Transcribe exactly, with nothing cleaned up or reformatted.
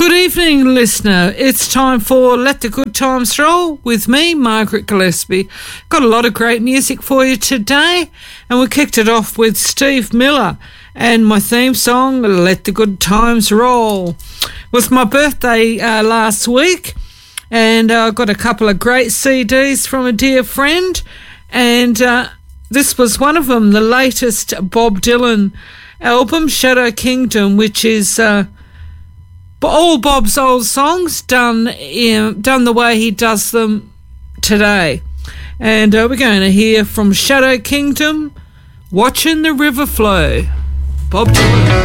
Good evening, listener. It's time for Let the Good Times Roll with me, Margaret Gillespie. Got a lot of great music for you today, and we kicked it off with Steve Miller and my theme song, Let the Good Times Roll. It was my birthday uh, last week, and I uh, got a couple of great C Ds from a dear friend, and uh, this was one of them, the latest Bob Dylan album, Shadow Kingdom, which is uh, all Bob's old songs done in, done the way he does them today. And uh, we're going to hear from Shadow Kingdom, Watching the River Flow. Bob Dylan.